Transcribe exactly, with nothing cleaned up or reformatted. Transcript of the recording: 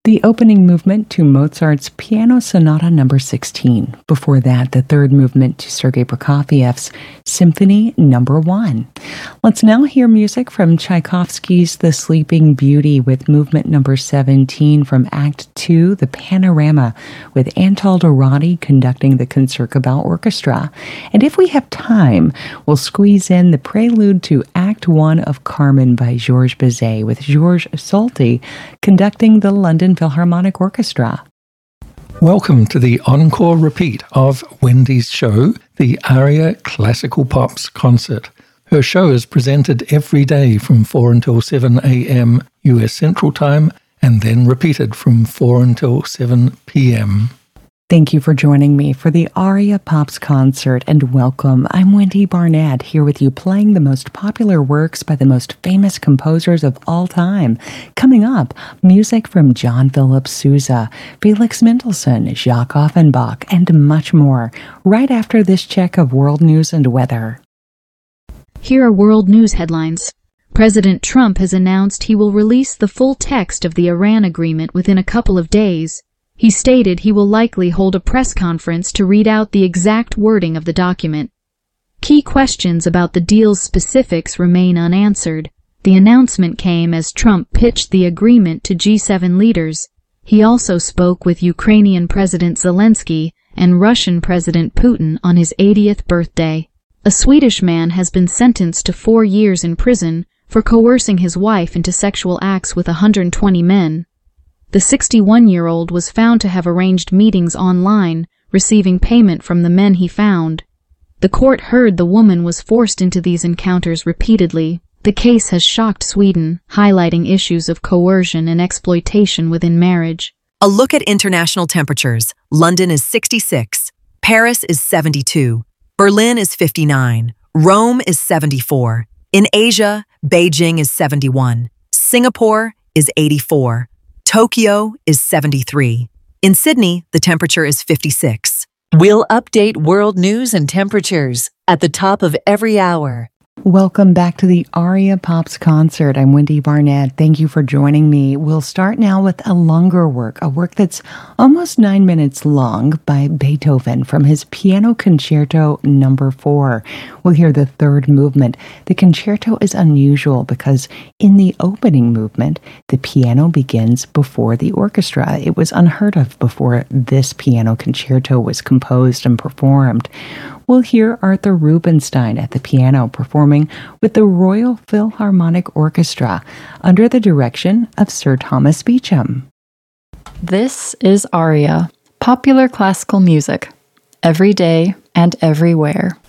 The opening movement to Mozart's Piano Sonata number sixteen. Before that, the third movement to Sergei Prokofiev's Symphony number one. Let's now hear music from Tchaikovsky's The Sleeping Beauty with movement number seventeen from Act two, The Panorama, with Antal Dorati conducting the Concertgebouw Orchestra. And if we have time, we'll squeeze in the prelude to Act one of Carmen by Georges Bizet with Georges Solti conducting the London Philharmonic Orchestra. Welcome to the encore repeat of Wendy's show, the Aria Classical Pops Concert. Her show is presented every day from four until seven a.m. U S Central Time and then repeated from four until seven p.m. Thank you for joining me for the Aria Pops Concert, and welcome. I'm Wendy Barnett, here with you playing the most popular works by the most famous composers of all time. Coming up, music from John Philip Sousa, Felix Mendelssohn, Jacques Offenbach, and much more, right after this check of world news and weather. Here are world news headlines. President Trump has announced he will release the full text of the Iran agreement within a couple of days. He stated he will likely hold a press conference to read out the exact wording of the document. Key questions about the deal's specifics remain unanswered. The announcement came as Trump pitched the agreement to G seven leaders. He also spoke with Ukrainian President Zelensky and Russian President Putin on his eightieth birthday. A Swedish man has been sentenced to four years in prison for coercing his wife into sexual acts with one hundred twenty men. The sixty-one-year-old was found to have arranged meetings online, receiving payment from the men he found. The court heard the woman was forced into these encounters repeatedly. The case has shocked Sweden, highlighting issues of coercion and exploitation within marriage. A look at international temperatures. London is sixty-six. Paris is seventy-two. Berlin is fifty-nine. Rome is seventy-four. In Asia, Beijing is seventy-one. Singapore is eighty-four. Tokyo is seventy-three. In Sydney, the temperature is fifty-six. We'll update world news and temperatures at the top of every hour. Welcome back to the Aria Pops Concert. I'm Wendy Barnett. Thank you for joining me. We'll start now with a longer work, a work that's almost nine minutes long by Beethoven from his Piano Concerto number four. We'll hear the third movement. The concerto is unusual because in the opening movement, the piano begins before the orchestra. It was unheard of before this piano concerto was composed and performed. We'll hear Arthur Rubinstein at the piano performing with the Royal Philharmonic Orchestra under the direction of Sir Thomas Beecham. This is Aria, popular classical music, every day and everywhere.